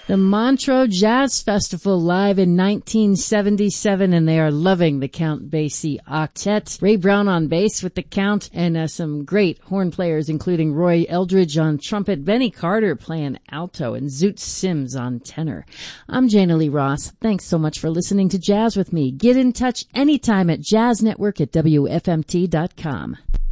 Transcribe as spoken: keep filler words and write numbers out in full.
The Montreux Jazz Festival live in nineteen seventy-seven, and they are loving the Count Basie Octet. Ray Brown on bass with the Count, and uh, some great horn players, including Roy Eldridge on trumpet, Benny Carter playing alto, and Zoot Sims on tenor. I'm Jana Lee Ross. Thanks so much for listening to Jazz with me. Get in touch anytime at jazz network at W F M T dot com.